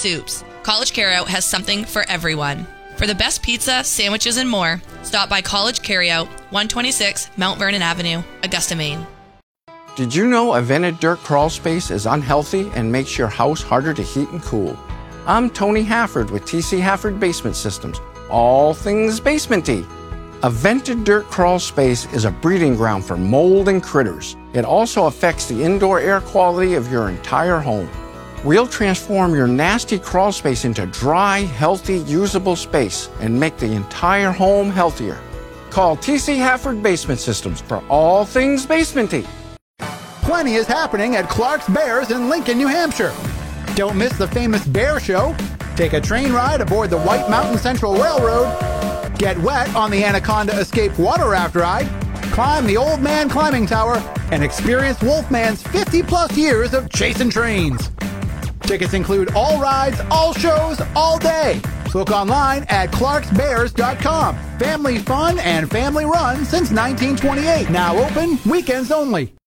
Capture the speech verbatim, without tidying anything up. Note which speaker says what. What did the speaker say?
Speaker 1: soups, College Carryout has something for everyone. For the best pizza, sandwiches, and more, stop by College Carryout, one twenty-six Mount Vernon Avenue, Augusta, Maine.
Speaker 2: Did you know a vented dirt crawl space is unhealthy and makes your house harder to heat and cool? I'm Tony Hafford with T C Hafford Basement Systems, all things basement-y. A vented dirt crawl space is a breeding ground for mold and critters. It also affects the indoor air quality of your entire home. We'll transform your nasty crawl space into dry, healthy, usable space and make the entire home healthier. Call T C Hafford Basement Systems for all things basement-y.
Speaker 3: Plenty is happening at Clark's Bears in Lincoln, New Hampshire. Don't miss the famous Bear Show. Take a train ride aboard the White Mountain Central Railroad. Get wet on the Anaconda Escape water raft ride. Climb the Old Man Climbing Tower and experience Wolfman's fifty plus years of chasing trains. Tickets include all rides, all shows, all day. Look online at clarks bears dot com. Family fun and family run since nineteen twenty-eight. Now open weekends only.